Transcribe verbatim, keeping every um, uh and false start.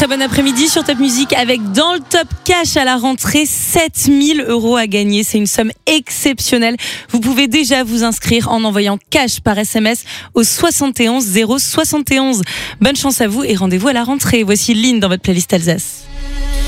Très bon après-midi sur Top Music avec dans le Top Cash à la rentrée sept mille euros à gagner. C'est une somme exceptionnelle. Vous pouvez déjà vous inscrire en envoyant cash par S M S au soixante et onze zéro soixante et onze. Bonne chance à vous et rendez-vous à la rentrée. Voici Lynn dans votre playlist Alsace.